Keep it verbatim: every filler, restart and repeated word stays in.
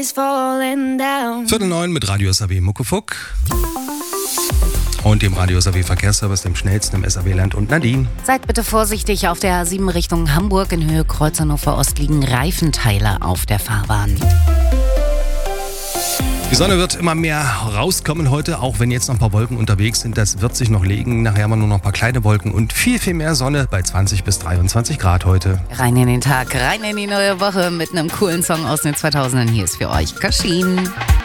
Viertel neun mit Radio S A W Muckefuck. Und dem Radio S A W Verkehrsservice, dem schnellsten im S A W-Land, und Nadine. Seid bitte vorsichtig, auf der A sieben Richtung Hamburg in Höhe Kreuz Hannover Ost liegen Reifenteile auf der Fahrbahn. Die Sonne wird immer mehr rauskommen heute, auch wenn jetzt noch ein paar Wolken unterwegs sind. Das wird sich noch legen. Nachher haben wir nur noch ein paar kleine Wolken und viel, viel mehr Sonne bei zwanzig bis dreiundzwanzig Grad heute. Rein in den Tag, rein in die neue Woche mit einem coolen Song aus den zweitausendern. Hier ist für euch Kaschin.